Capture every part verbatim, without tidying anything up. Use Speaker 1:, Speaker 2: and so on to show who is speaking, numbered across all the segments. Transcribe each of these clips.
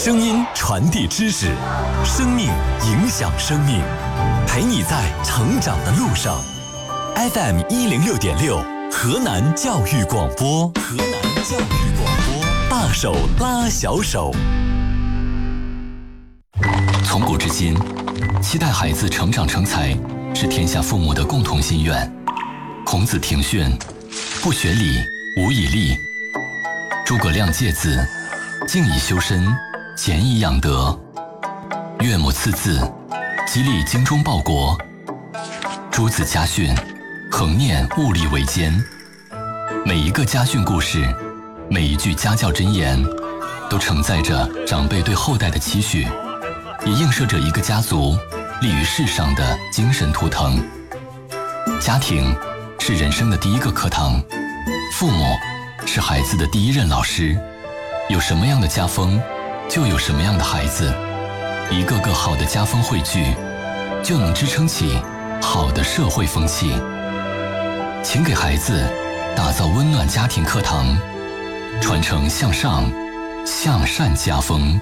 Speaker 1: 声音传递知识，生命影响生命，陪你在成长的路上。F M 一零六点六，河南教育广播，河南教育广播，大手拉小手。从古至今，期待孩子成长成才是天下父母的共同心愿。孔子庭训：不学礼，无以立。诸葛亮诫子：静以修身，俭以养德。岳母刺字：激励精忠报国。诸子家训：恒念物力维艰。每一个家训故事，每一句家教箴言，都承载着长辈对后代的期许，也映射着一个家族立于世上的精神图腾。家庭是人生的第一个课堂，父母是孩子的第一任老师。有什么样的家风，就有什么样的孩子。一个个好的家风汇聚，就能支撑起好的社会风气。请给孩子打造温暖家庭课堂，传承向上向善家风。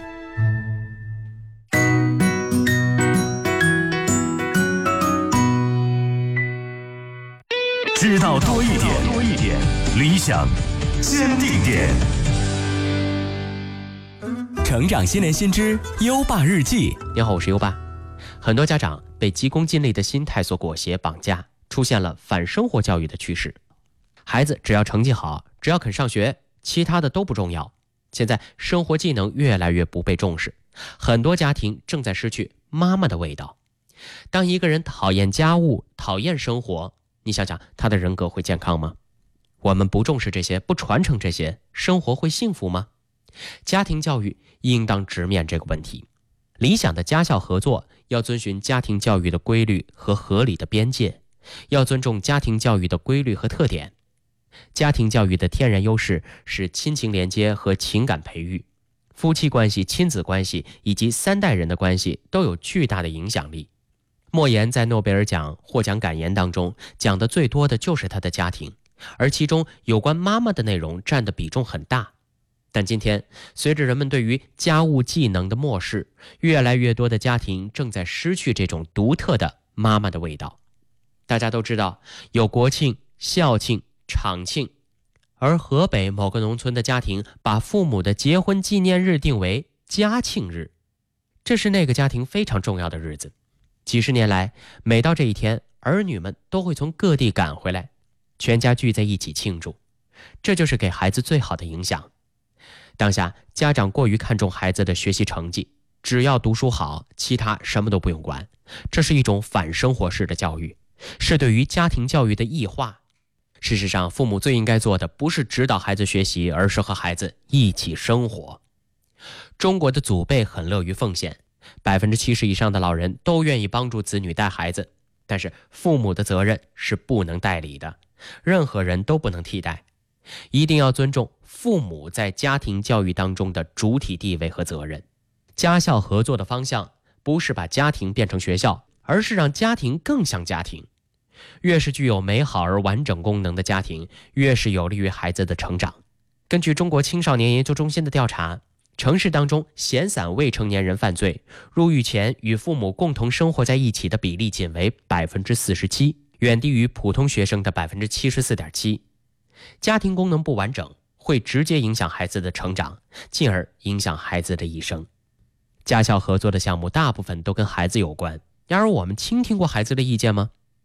Speaker 2: 知道多一点，多一点，理想坚定点。
Speaker 1: 成长新年新知，优爸日记。
Speaker 3: 你好，我是优爸。很多家长被急功近利的心态所裹挟绑架，出现了反生活教育的趋势。孩子只要成绩好，只要肯上学，其他的都不重要。现在生活技能越来越不被重视，很多家庭正在失去妈妈的味道。当一个人讨厌家务，讨厌生活，你想想他的人格会健康吗？我们不重视这些，不传承这些，生活会幸福吗？家庭教育应当直面这个问题。理想的家校合作要遵循家庭教育的规律和合理的边界，要尊重家庭教育的规律和特点。家庭教育的天然优势是亲情连接和情感培育，夫妻关系、亲子关系以及三代人的关系都有巨大的影响力。莫言在诺贝尔奖获奖感言当中讲的最多的就是他的家庭，而其中有关妈妈的内容占的比重很大。但今天随着人们对于家务技能的漠视，越来越多的家庭正在失去这种独特的妈妈的味道。大家都知道有国庆、校庆、厂庆，而河北某个农村的家庭把父母的结婚纪念日定为家庆日，这是那个家庭非常重要的日子。几十年来，每到这一天，儿女们都会从各地赶回来，全家聚在一起庆祝，这就是给孩子最好的影响。当下家长过于看重孩子的学习成绩，只要读书好，其他什么都不用管，这是一种反生活式的教育，是对于家庭教育的异化。事实上，父母最应该做的不是指导孩子学习，而是和孩子一起生活。中国的祖辈很乐于奉献，百分之七十以上的老人都愿意帮助子女带孩子，但是父母的责任是不能代理的，任何人都不能替代。一定要尊重父母在家庭教育当中的主体地位和责任。家校合作的方向不是把家庭变成学校，而是让家庭更像家庭。越是具有美好而完整功能的家庭，越是有利于孩子的成长。根据中国青少年研究中心的调查，城市当中闲散未成年人犯罪，入狱前与父母共同生活在一起的比例仅为 百分之四十七， 远低于普通学生的 百分之七十四点七。家庭功能不完整，会直接影响孩子的成长，进而影响孩子的一生。家校合作的项目大部分都跟孩子有关，然而我们倾听过孩子的意见吗？